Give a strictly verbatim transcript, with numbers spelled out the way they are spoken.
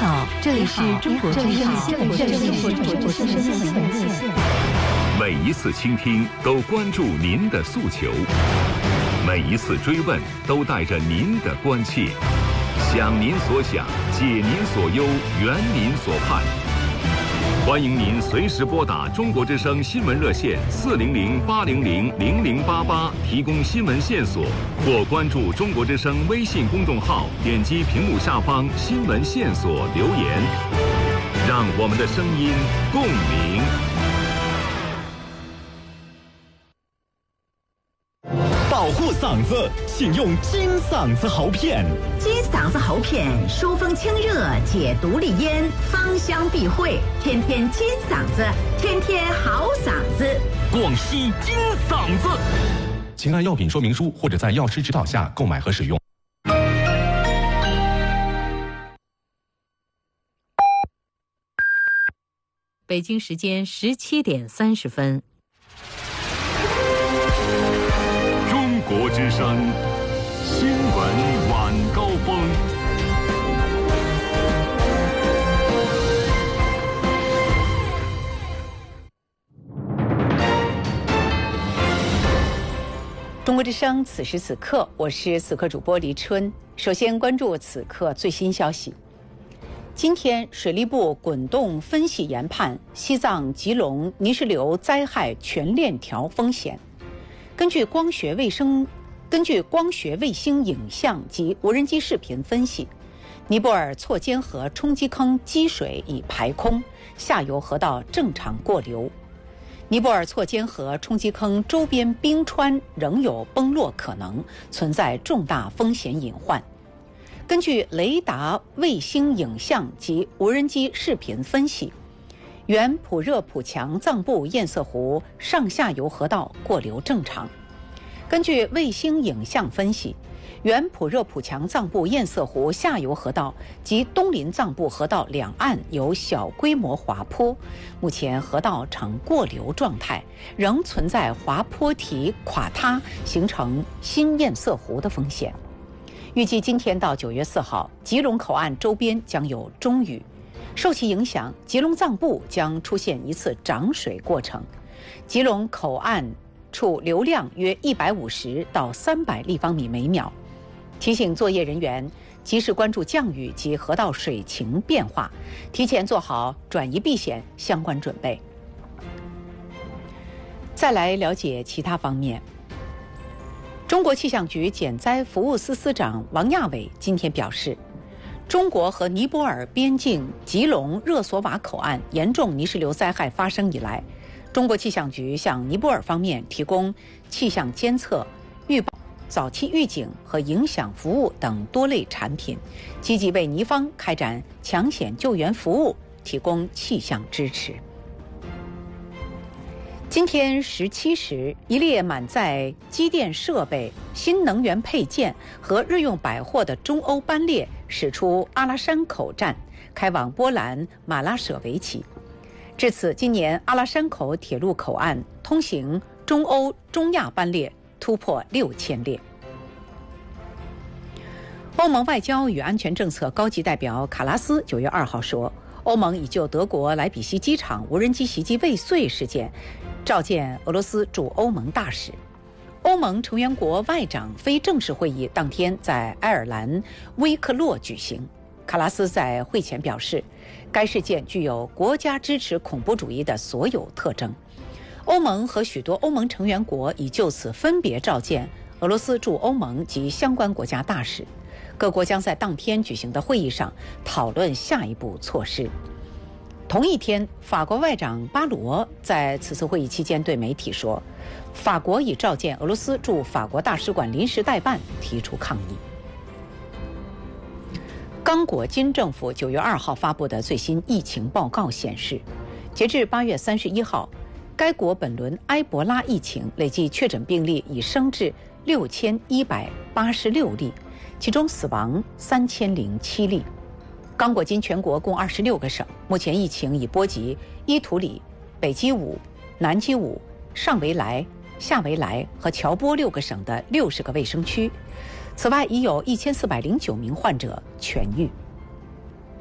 好，这里是中国之声新闻线。 每一次倾听都关注您的诉求，每一次追问都带着您的关切，想您所想，解您所忧，圆您所盼。欢迎您随时拨打中国之声新闻热线四零零八零零零零八八提供新闻线索，或关注中国之声微信公众号，点击屏幕下方新闻线索留言，让我们的声音共鸣。 保护嗓子，请用金嗓子喉片。 金嗓子喉片疏风清热，解毒利咽，芳香避秽，天天金嗓子，天天好嗓子。 广西金嗓子， 请按药品说明书或者在药师指导下购买和使用。 北京时间十七点三十分。 中国之声新闻晚高峰。 中国之声，此时此刻，我是此刻主播黎春。首先关注此刻最新消息。今天，水利部滚动分析研判西藏吉隆泥石流灾害全链条风险。根据光学卫生，根据光学卫星影像及无人机视频分析，尼泊尔错尖河冲积坑积水已排空，下游河道正常过流。尼泊尔错尖河冲积坑周边冰川仍有崩落可能，存在重大风险隐患。根据雷达卫星影像及无人机视频分析，原普热普强藏布堰塞湖上下游河道过流正常。根据卫星影像分析，原普热普强藏布堰塞湖下游河道及东林藏布河道两岸有小规模滑坡，目前河道呈过流状态，仍存在滑坡体垮塌形成新堰塞湖的风险。预计今天到九月四号，吉隆口岸周边将有中雨，受其影响，吉隆藏布将出现一次涨水过程。吉隆口岸处流量约一百五十到三百立方米每秒。提醒作业人员及时关注降雨及河道水情变化，提前做好转移避险相关准备。再来了解其他方面。中国气象局减灾服务司司长王亚伟今天表示，中国和尼泊尔边境吉隆热索瓦口岸严重泥石流灾害发生以来，中国气象局向尼泊尔方面提供气象监测、预报、早期预警和影响服务等多类产品，积极为尼方开展抢险救援服务提供气象支持。今天十七时，一列满载机电设备、新能源配件和日用百货的中欧班列驶出阿拉山口站，开往波兰马拉舍维奇。至此，今年阿拉山口铁路口岸通行中欧、中亚班列突破六千列。欧盟外交与安全政策高级代表卡拉斯九月二号说，欧盟已就德国莱比锡机场无人机袭击未遂事件召见俄罗斯驻欧盟大使。欧盟成员国外长非正式会议当天在爱尔兰威克洛举行。卡拉斯在会前表示，该事件具有国家支持恐怖主义的所有特征。欧盟和许多欧盟成员国已就此分别召见俄罗斯驻欧盟及相关国家大使。各国将在当天举行的会议上讨论下一步措施。同一天，法国外长巴罗在此次会议期间对媒体说，法国已召见俄罗斯驻法国大使馆临时代办，提出抗议。刚果金政府九月二号发布的最新疫情报告显示，截至八月三十一号，该国本轮埃博拉疫情累计确诊病例已升至六千一百八十六例，其中死亡三千零七例。刚果金全国共二十六个省，目前疫情已波及伊图里、北基武、南基武、上维莱、下维莱和乔波六个省的六十个卫生区。此外，已有一千四百零九名患者痊愈。